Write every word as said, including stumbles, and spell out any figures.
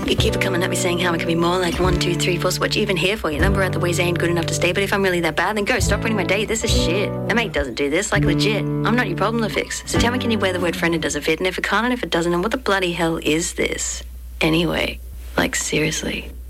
You keep coming at me saying how it can be more like one, two, three, four. So what you even here for? Your number out the ways ain't good enough to stay. But if I'm really that bad, then go. Stop ruining my day. This is shit. A mate doesn't do this. Like, legit. I'm not your problem to fix. So tell me, can you wear the word friend? It doesn't fit. And if it can't and if it doesn't, then what the bloody hell is this? Anyway, like, seriously.